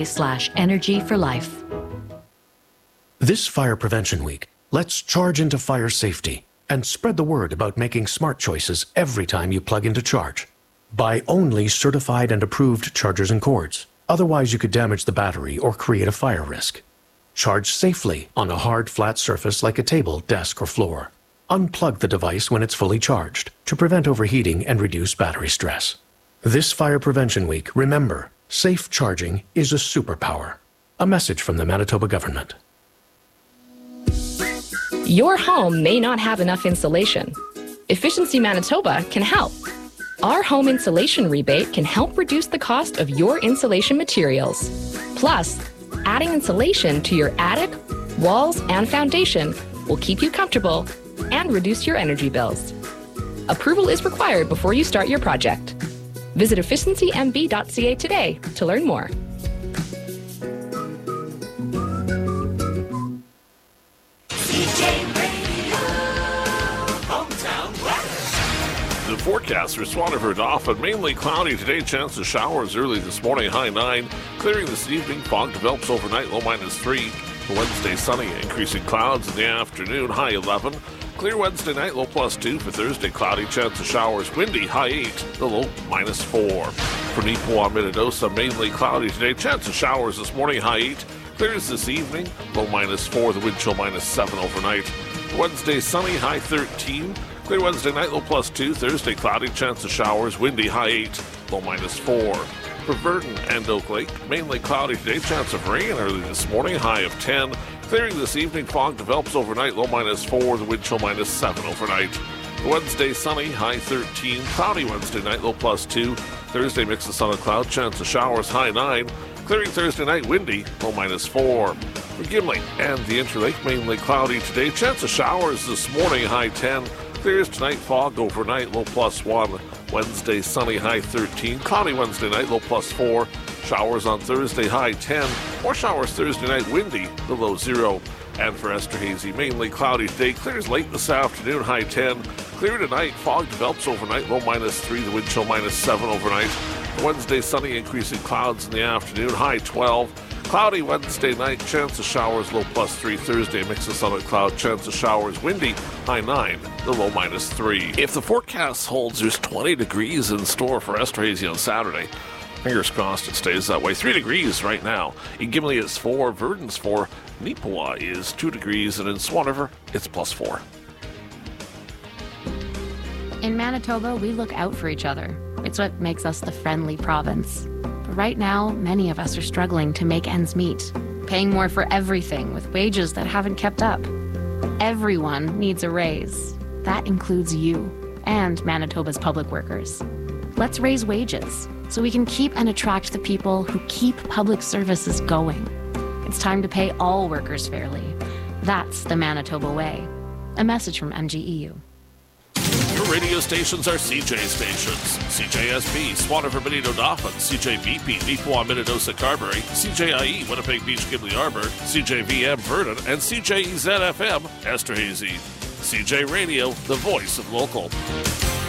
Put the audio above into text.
Energy for Life. This Fire Prevention Week, let's charge into fire safety and spread the word about making smart choices every time you plug into charge. Buy only certified and approved chargers and cords. Otherwise, you could damage the battery or create a fire risk. Charge safely on a hard, flat surface like a table, desk, or floor. Unplug the device when it's fully charged to prevent overheating and reduce battery stress. This Fire Prevention Week, remember, safe charging is a superpower. A message from the Manitoba government. Your home may not have enough insulation. Efficiency Manitoba can help. Our home insulation rebate can help reduce the cost of your insulation materials. Plus, adding insulation to your attic, walls, and foundation will keep you comfortable and reduce your energy bills. Approval is required before you start your project. Visit efficiencymb.ca today to learn more. The forecast for Swaniford often mainly cloudy today, chance of showers early this morning, high 9. Clearing this evening, fog develops overnight, low -3. Wednesday sunny, increasing clouds in the afternoon, high 11. Clear Wednesday night, low +2. For Thursday, cloudy, chance of showers, windy, high 8, the low -4. For Nipoa, Minnedosa, mainly cloudy today, chance of showers this morning, high 8. Clears this evening, low -4, the wind chill -7 overnight. Wednesday sunny, high 13. Clear Wednesday night, low +2. Thursday, cloudy, chance of showers, windy, high 8, low -4. For Verdon and Oak Lake, mainly cloudy today, chance of rain early this morning, high of 10. Clearing this evening, fog develops overnight, low -4, the wind chill -7 overnight. Wednesday sunny, high 13. Cloudy Wednesday night, low +2. Thursday, mix of sun and cloud, chance of showers, high 9. Clearing Thursday night, windy, low -4. For Gimli and the Interlake, mainly cloudy today, chance of showers this morning, high 10. Clears tonight, fog overnight, low +1. Wednesday, sunny, high 13. Cloudy Wednesday night, low +4. Showers on Thursday, high 10. More showers Thursday night, windy, the low 0. And for Esterhazy, mainly cloudy today. Clears late this afternoon, high 10. Clear tonight, fog develops overnight, low -3. The wind chill -7 overnight. Wednesday, sunny, increasing clouds in the afternoon, high 12. Cloudy Wednesday night, chance of showers, low +3. Thursday, mix of sun and cloud, chance of showers, windy, high 9, the low -3. If the forecast holds, there's 20 degrees in store for Esterhazy on Saturday. Fingers crossed it stays that way. 3 degrees right now. In Gimli, it's 4. Verdon's 4. Nipoa is 2 degrees. And in Swanriver, it's +4. In Manitoba, we look out for each other. It's what makes us the friendly province. But right now, many of us are struggling to make ends meet, paying more for everything with wages that haven't kept up. Everyone needs a raise. That includes you and Manitoba's public workers. Let's raise wages so we can keep and attract the people who keep public services going. It's time to pay all workers fairly. That's the Manitoba way. A message from MGEU. Your radio stations are CJ stations. CJSB, Swanriver, Benito, Dauphin, CJVP, Nipoa, Minnedosa, Carberry, CJIE, Winnipeg Beach, Gimli Arbor, CJVM, Verdon, and CJEZ-FM, Esterhazy. CJ Radio, the voice of local.